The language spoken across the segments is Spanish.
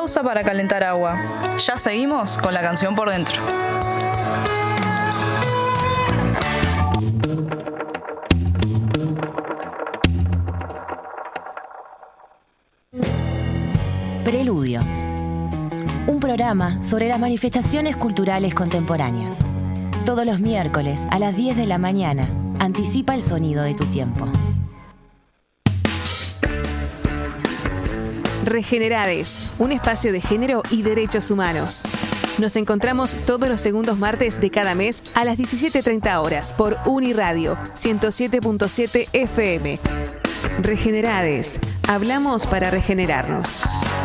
pausa para calentar agua. Ya seguimos con la canción por dentro. Preludio. Un programa sobre las manifestaciones culturales contemporáneas. Todos los miércoles a las 10 de la mañana. Anticipa el sonido de tu tiempo. Regenerades, un espacio de género y derechos humanos. Nos encontramos todos los segundos martes de cada mes a las 17:30 horas por Uniradio 107.7 FM. Regenerades, hablamos para regenerarnos.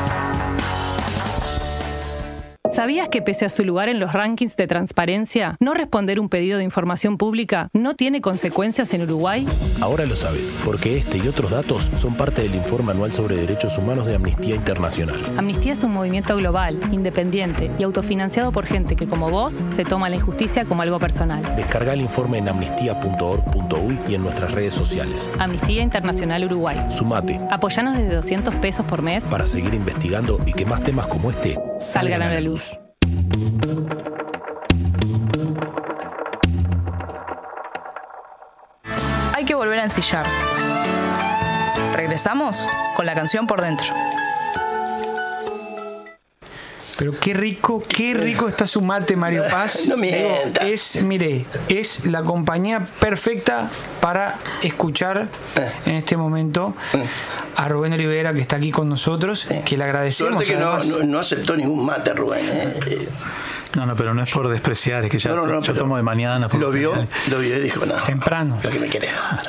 ¿Sabías que pese a su lugar en los rankings de transparencia, no responder un pedido de información pública no tiene consecuencias en Uruguay? Ahora lo sabes, porque este y otros datos son parte del informe anual sobre derechos humanos de Amnistía Internacional. Amnistía es un movimiento global, independiente y autofinanciado por gente que, como vos, se toma la injusticia como algo personal. Descarga el informe en amnistía.org.uy y en nuestras redes sociales. Amnistía Internacional Uruguay. Sumate. Apoyanos desde $200 por mes para seguir investigando y que más temas como este salgan a la luz. Hay que volver a ensillar. Regresamos con la canción por dentro. Pero qué rico está su mate, Mario Paz. No mienta. Es la compañía perfecta para escuchar en este momento a Rubén Olivera, que está aquí con nosotros, que le agradecemos. Suerte que no aceptó ningún mate, Rubén. No, pero no es por despreciar, es que ya yo tomo de mañana. Lo vio y dijo, no. Temprano. Lo que me querés dar.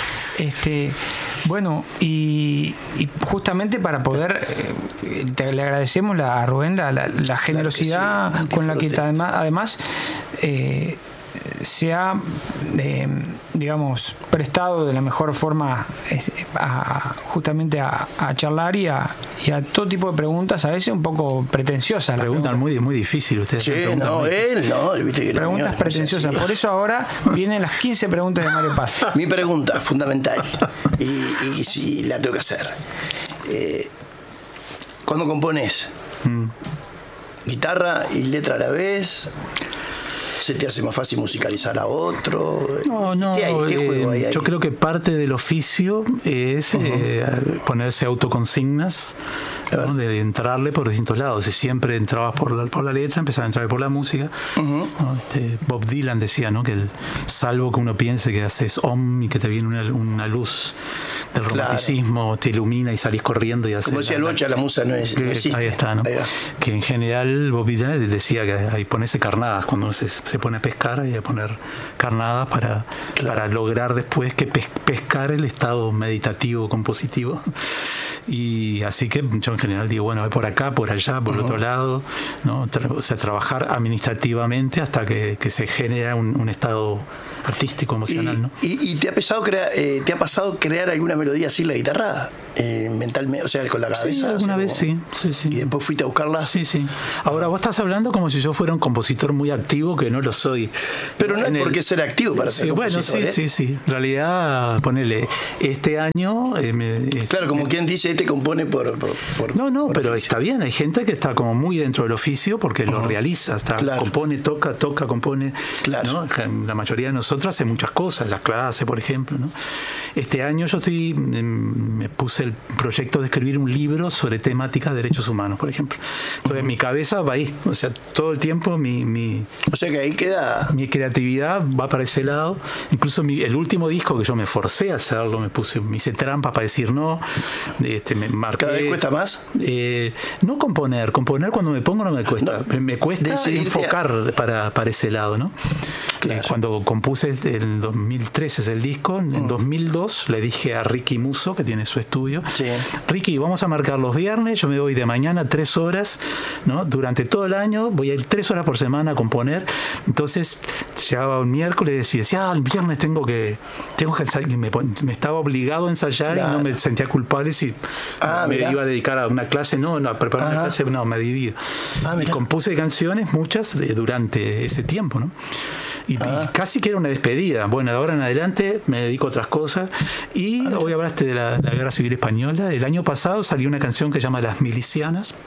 Bueno, y justamente para poder, le agradecemos a Rubén la generosidad claro que sí, con la que además se ha, digamos, prestado de la mejor forma justamente a charlar y a todo tipo de preguntas, a veces un poco pretenciosas. Preguntan muy difícil ustedes. Sí, viste que preguntas pretenciosas. Por eso ahora vienen las 15 preguntas de Mario Paz. Mi pregunta fundamental, y si la tengo que hacer. ¿Cuándo compones? ¿Guitarra y letra a la vez? ¿Se te hace más fácil musicalizar a otro? No. ¿Qué juego hay ahí? Yo creo que parte del oficio es ponerse autoconsignas, ¿no? De entrarle por distintos lados. Si siempre entrabas por la letra, empezabas a entrar por la música. ¿No? Bob Dylan decía, ¿no? Que salvo que uno piense que haces y que te viene una luz del romanticismo, te ilumina y salís corriendo y haces. Como decía Locha, la musa no existe. Ahí está, ¿no? Que en general Bob Dylan decía que hay ponerse carnadas cuando uno se pone a pescar, hay que poner carnadas para lograr después que pescar el estado meditativo compositivo. Y así que yo en general digo, bueno, por acá, por allá, por el otro lado, ¿no? O sea, trabajar administrativamente hasta que se genera un estado artístico, emocional, ¿no? ¿Y te ha pasado crear alguna melodía así en la guitarra? Mentalmente, o sea, con la cabeza. Sí, alguna vez sí. ¿Y después fuiste a buscarla? Sí. Ahora vos estás hablando como si yo fuera un compositor muy activo, que no lo soy. Pero no hay por qué ser activo para ser compositor. Bueno, sí. En realidad, ponele, este año... claro, como quien dice, compone por No, pero está bien, hay gente que está como muy dentro del oficio porque lo realiza, compone, toca, compone. Claro. ¿No? La mayoría de nosotros hace muchas cosas, las clases, por ejemplo, ¿no? Este año yo me puse el proyecto de escribir un libro sobre temática de derechos humanos, por ejemplo. Entonces mi cabeza va ahí, o sea, todo el tiempo o sea que ahí queda mi creatividad va para ese lado. Incluso el último disco que yo me forcé a hacerlo, me hice trampa para decir no, me marqué. ¿Cada vez cuesta más? No componer cuando me pongo no me cuesta, me cuesta enfocar para ese lado, ¿no? Claro. Cuando compuse en 2013 es el disco, en 2002 le dije a Ricky Musso, que tiene su estudio, Ricky, vamos a marcar los viernes, yo me voy de mañana 3 horas, ¿no? Durante todo el año voy a ir 3 horas por semana a componer. Entonces llegaba un miércoles y decía, el viernes tengo que ensayar, y me estaba obligado a ensayar, y no me sentía culpable si me iba a dedicar a una clase, a preparar una clase, me divido. Y compuse canciones, muchas, durante ese tiempo, ¿no? Y casi que era una despedida. Bueno, de ahora en adelante me dedico a otras cosas. Y hoy hablaste de la Guerra Civil Española. El año pasado salió una canción que se llama Las Milicianas,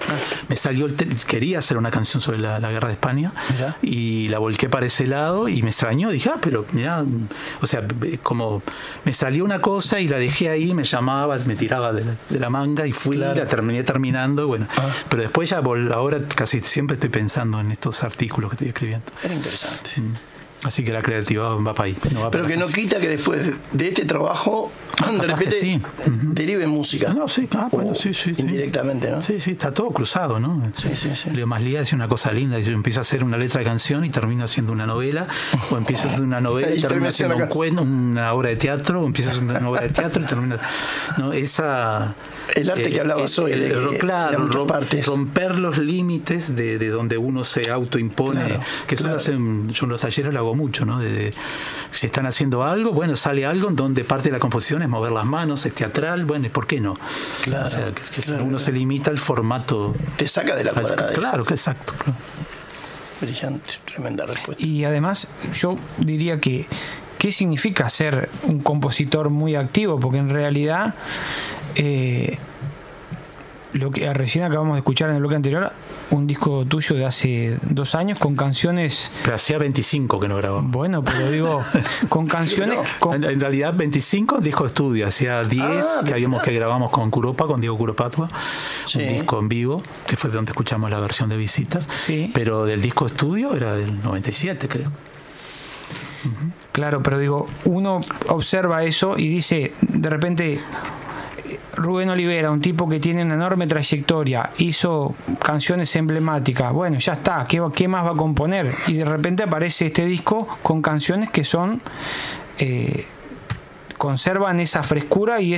Me salió quería hacer una canción sobre la guerra de España. Mirá. Y la volqué para ese lado y me extrañó. Dije, pero mirá, o sea, como me salió una cosa y la dejé ahí, me llamaba, me tiraba de la manga y fui, la terminé terminando. Bueno, pero después ya ahora casi siempre estoy pensando en estos artículos que estoy escribiendo. Era interesante. Así que la creatividad va para ahí. No va pero que no quita que después de este trabajo de repente derive música. No, sí, claro, bueno, sí. Indirectamente, ¿no? Sí, está todo cruzado, ¿no? Sí. Leo Maslía dice una cosa linda, yo empiezo a hacer una letra de canción y termino haciendo una novela, o empiezo haciendo una novela y termino haciendo un cuento, una obra de teatro, o empiezo haciendo una obra de teatro y termino... ¿no? El arte que hablabas hoy, claro, romper los límites de donde uno se autoimpone, que eso lo hacen, yo en los talleres lo hago mucho, ¿no? Si están haciendo algo, bueno, sale algo en donde parte de la composición es mover las manos, es teatral, bueno, ¿por qué no? Claro, o sea, que uno se limita al formato. Te saca de la cuadrada. Claro, que exacto. Claro. Brillante, tremenda respuesta. Y además, yo diría que ¿qué significa ser un compositor muy activo? Porque en realidad lo que recién acabamos de escuchar en el bloque anterior, un disco tuyo de hace 2 años con canciones... Pero hacía 25 que no grababa. Bueno, pero digo, con canciones... En realidad 25 discos de estudio, hacía 10 que grabamos con Curopa, con Diego Curopatua, un disco en vivo, que fue donde escuchamos la versión de Visitas, pero del disco de estudio era del 97, creo. Claro, pero digo, uno observa eso y dice, de repente... Rubén Olivera, un tipo que tiene una enorme trayectoria, hizo canciones emblemáticas, bueno, ya está, ¿qué más va a componer? Y de repente aparece este disco con canciones que son conservan esa frescura y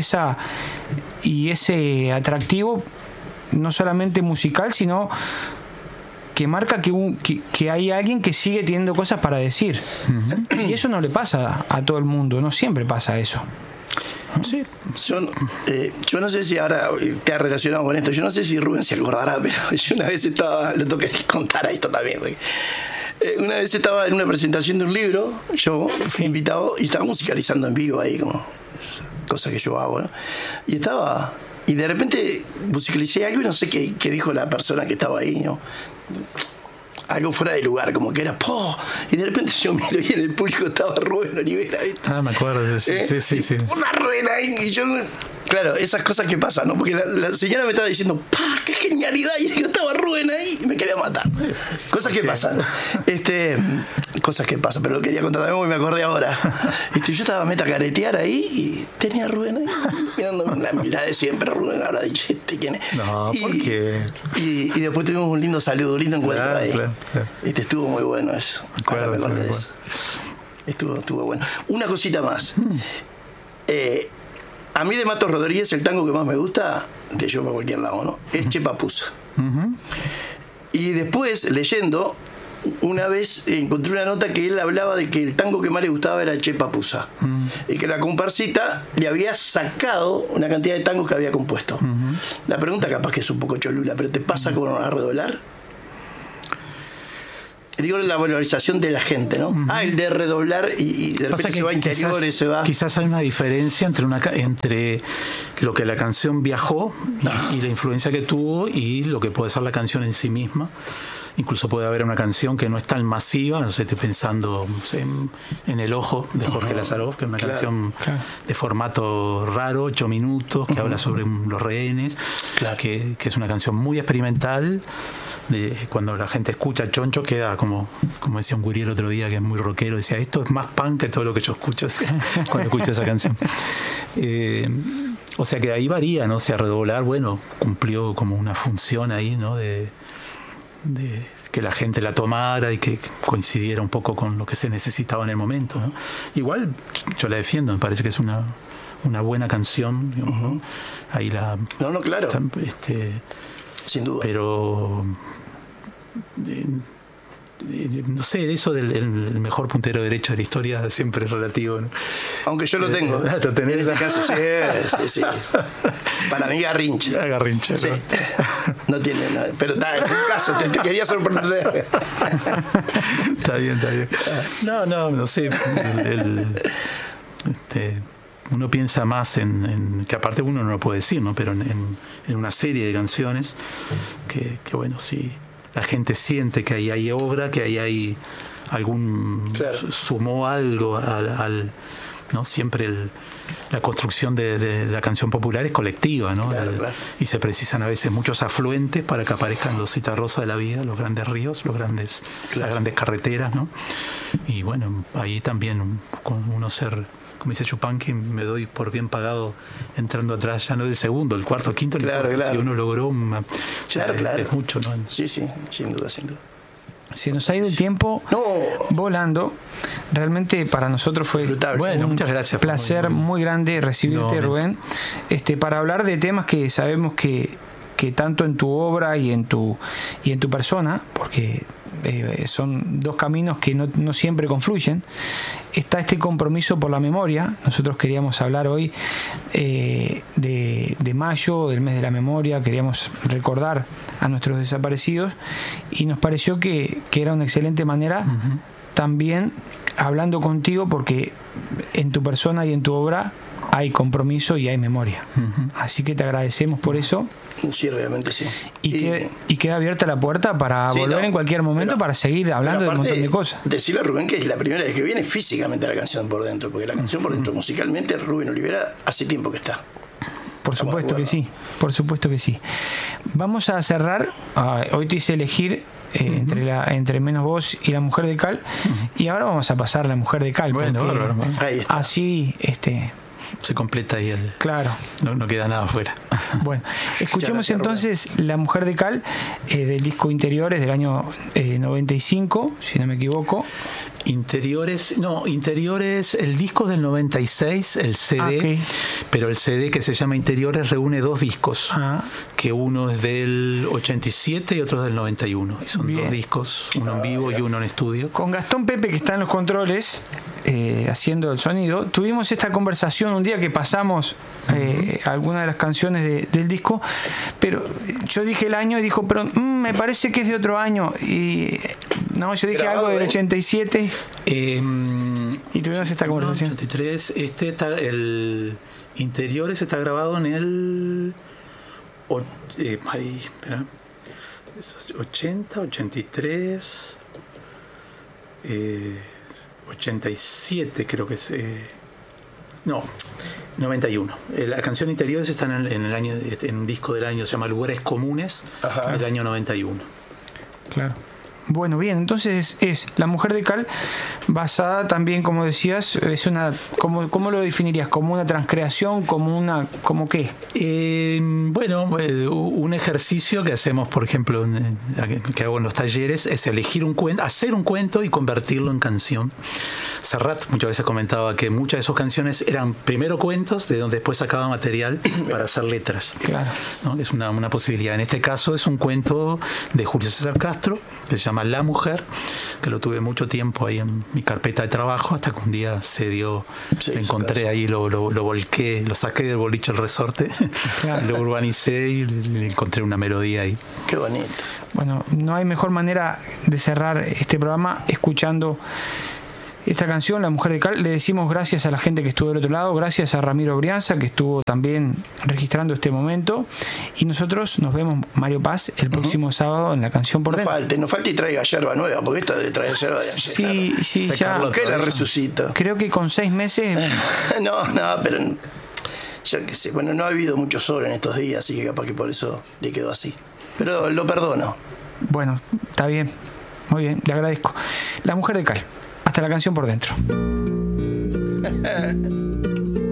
ese atractivo, no solamente musical, sino que marca que hay alguien que sigue teniendo cosas para decir. Y eso no le pasa a todo el mundo, no siempre pasa eso. Sí. Yo no sé si ahora te has relacionado con esto, yo no sé si Rubén se acordará, pero yo una vez lo tengo que contar a esto también, porque una vez estaba en una presentación de un libro, yo fui invitado y estaba musicalizando en vivo ahí, como cosa que yo hago, ¿no? Y de repente musicalicé algo y no sé qué dijo la persona que estaba ahí, ¿no? Algo fuera de lugar, como que era ¡po! Y de repente yo miro y en el público estaba Rubén Olivera, ¿viste? Me acuerdo, sí. Una Rubén ahí, y yo, claro, esas cosas que pasan, ¿no? Porque la señora me estaba diciendo ¡pah! ¡Qué genialidad! Y yo estaba Rubén ahí y me quería matar. Cosas que pasan. Cosas que pasan, pero lo quería contar también porque me acordé ahora. Yo estaba meta a caretear ahí y tenía a Rubén ahí mirando la de siempre. Rubén habrá dicho, ¿quién es? No, ¿por qué? Y después tuvimos un lindo saludo, un lindo encuentro ahí. Claro. Estuvo muy bueno eso. Ahora me acordé de eso. Estuvo bueno. Una cosita más. A mí de Matos Rodríguez el tango que más me gusta, de yo para cualquier lado, ¿no? Es Che Papusa. Y después, leyendo, una vez encontré una nota que él hablaba de que el tango que más le gustaba era Che Papusa. Y que la comparsita le había sacado una cantidad de tangos que había compuesto. La pregunta capaz que es un poco cholula, pero ¿te pasa con a redoblar? Digo, la valorización de la gente, ¿no? El de redoblar y de repente se va a interiores, se va... Quizás hay una diferencia entre lo que la canción viajó y la influencia que tuvo y lo que puede ser la canción en sí misma. Incluso puede haber una canción que no es tan masiva, no sé, estoy pensando en El Ojo de Jorge Lazaroff, que es una canción de formato raro, 8 minutos, que habla sobre los rehenes, que es una canción muy experimental. Cuando la gente escucha Choncho queda como decía un gurí el otro día que es muy rockero, decía, esto es más punk que todo lo que yo escucho cuando escucho esa canción. O sea que ahí varía, ¿no? O sea, redoblar, bueno, cumplió como una función ahí, ¿no? De que la gente la tomara y que coincidiera un poco con lo que se necesitaba en el momento, ¿no? Igual yo la defiendo, me parece que es una buena canción, digamos, ¿no? Ahí la... No, claro. Sin duda. Pero no sé, eso del mejor puntero derecho de la historia siempre es relativo, ¿no? Aunque yo lo tengo. En ese caso, sí. Para mí Garrincha. Garrincha. Sí. No tiene nada. Pero está, en un caso, te quería sorprender. Está bien. No sé. uno piensa más en que aparte uno no lo puede decir, ¿no? Pero en una serie de canciones que bueno, sí, la gente siente que ahí hay obra, que ahí hay sumó algo al ¿no? Siempre la construcción de la canción popular es colectiva, ¿no? Claro. Y se precisan a veces muchos afluentes para que aparezcan los citarrosos de la vida, los grandes ríos, las grandes carreteras, ¿no? Y bueno, ahí también con uno ser, como dice Chupanqui, me doy por bien pagado entrando atrás, ya no del segundo, el cuarto, el quinto, claro. Si uno logró es mucho, ¿no? Sí, sin duda. Se nos ha ido el tiempo volando. Realmente para nosotros fue muchas gracias, placer muy grande recibirte, Rubén, para hablar de temas que sabemos que tanto en tu obra y en tu persona, porque son dos caminos que no siempre confluyen, está este compromiso por la memoria. Nosotros queríamos hablar hoy de mayo, del mes de la memoria, queríamos recordar a nuestros desaparecidos y nos pareció que era una excelente manera también hablando contigo, porque en tu persona y en tu obra hay compromiso y hay memoria. Así que te agradecemos por eso. Sí, realmente sí. Y queda abierta la puerta para volver en cualquier momento para seguir hablando de un montón de cosas. Decirle a Rubén que es la primera vez que viene físicamente la canción por dentro, porque la canción por dentro musicalmente, Rubén Olivera hace tiempo que está. Por supuesto que sí, por supuesto que sí. Vamos a cerrar. Hoy te hice elegir entre Menos Vos y La Mujer de Cal, y ahora vamos a pasar a La Mujer de Cal. Bueno, ahí está. Así se completa ahí claro. No queda nada afuera. Bueno, escuchemos entonces La Mujer de Cal, del disco Interiores del año 95, si no me equivoco. Interiores, el disco es del 96, el CD, pero el CD que se llama Interiores reúne dos discos, que uno es del 87 y otro es del 91, y son dos discos, uno en vivo y uno en estudio. Con Gastón Pepe, que está en los controles, haciendo el sonido, tuvimos esta conversación un día que pasamos algunas de las canciones del disco, pero yo dije el año y dijo, pero me parece que es de otro año, y no, yo dije algo del 87 y tuvimos esta conversación. 83, el Interiores está grabado en el 80, 83, 87 creo que es, 91. La canción Interiores está en un disco del año, se llama Lugares Comunes, del año 91. Claro. Bueno, bien, entonces es La Mujer de Cal, basada también, como decías, es una, ¿cómo lo definirías? ¿Como una transcreación? ¿Como qué? Bueno, un ejercicio que hacemos, por ejemplo, que hago en los talleres, es elegir un cuento, hacer un cuento y convertirlo en canción. Serrat muchas veces comentaba que muchas de sus canciones eran primero cuentos, de donde después sacaba material para hacer letras. Claro. ¿No? Es una posibilidad. En este caso es un cuento de Julio César Castro, que se llama La Mujer, que lo tuve mucho tiempo ahí en mi carpeta de trabajo, hasta que un día se dio, lo encontré ahí, lo volqué, lo saqué del boliche El Resorte, lo urbanicé y le encontré una melodía ahí. Qué bonito. Bueno, no hay mejor manera de cerrar este programa escuchando esta canción, La Mujer de Cal. Le decimos gracias a la gente que estuvo del otro lado, gracias a Ramiro Brianza, que estuvo también registrando este momento, y nosotros nos vemos, Mario Paz, el próximo sábado en La Canción por Dentro. No falte y traiga yerba nueva, porque esto de traer yerba de ayer. Sí, ya. ¿Qué la resucito? Creo que con 6 meses. No, pero yo qué sé, bueno, no ha habido mucho sol en estos días, así que capaz que por eso le quedó así. Pero lo perdono. Bueno, está bien, muy bien, le agradezco. La Mujer de Cal. Hasta La Canción por Dentro.